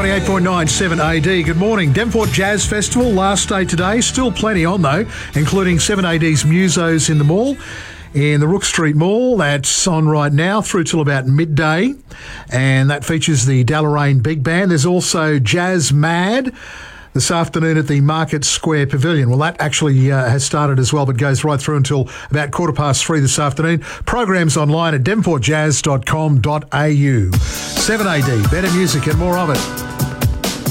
98.97 AD. Good morning. Devonport Jazz Festival, last day today. Still plenty on though, including 7AD's Musos in the mall, in the Rook Street Mall. That's on right now through till about midday. And that features the Deloraine Big Band. There's also Jazz Mad this afternoon at the Market Square Pavilion. Well, that actually has started as well, but goes right through until about 3:15 this afternoon. Programs online at devonportjazz.com.au. 7AD, better music and more of it.